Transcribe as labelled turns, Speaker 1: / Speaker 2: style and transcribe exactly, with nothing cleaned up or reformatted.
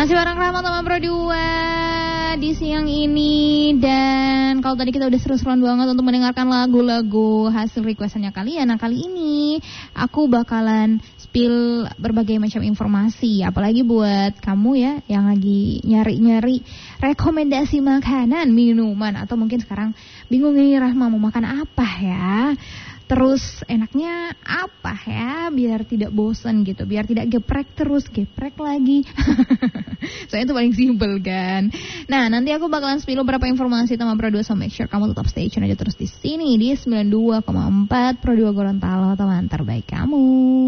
Speaker 1: Masih bareng Rahma sama Pro dua di siang ini. Dan kalau tadi kita udah seru-seruan banget untuk mendengarkan lagu-lagu hasil requestannya kalian. Nah kali ini aku bakalan spill berbagai macam informasi. Apalagi buat kamu ya yang lagi nyari-nyari rekomendasi makanan, minuman. Atau mungkin sekarang bingung nih Rahma mau makan apa ya. Terus enaknya apa ya biar tidak bosan gitu, biar tidak geprek terus, geprek lagi. Soalnya itu paling simpel kan. Nah nanti aku bakalan spill beberapa informasi tentang Pro dua, so make sure kamu tetap stay tune aja terus di sini di sembilan puluh dua koma empat Pro dua Gorontalo, teman terbaik kamu.